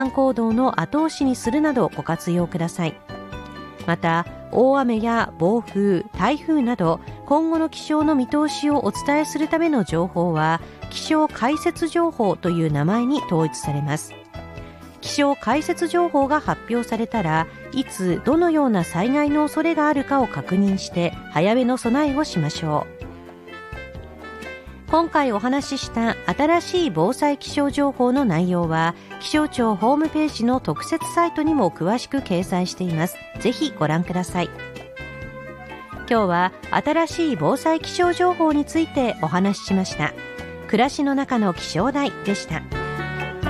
行動の後押しにするなどご活用ください。また、大雨や暴風、台風など今後の気象の見通しをお伝えするための情報は気象解説情報という名前に統一されます。気象解説情報が発表されたら、いつどのような災害の恐れがあるかを確認して早めの備えをしましょう。今回お話しした新しい防災気象情報の内容は気象庁ホームページの特設サイトにも詳しく掲載しています。ぜひご覧ください。今日は新しい防災気象情報についてお話ししました。暮らしの中の気象台でした。